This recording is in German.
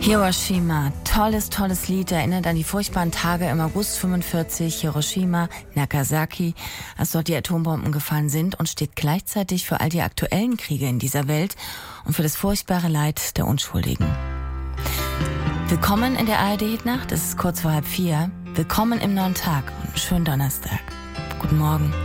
Hiroshima, tolles Lied, erinnert an die furchtbaren Tage im August 45, Hiroshima, Nagasaki, als dort die Atombomben gefallen sind, und steht gleichzeitig für all die aktuellen Kriege in dieser Welt und für das furchtbare Leid der Unschuldigen. Willkommen in der ARD-Hitnacht, es ist kurz vor 3:30. Willkommen im neuen Tag und schönen Donnerstag. Guten Morgen.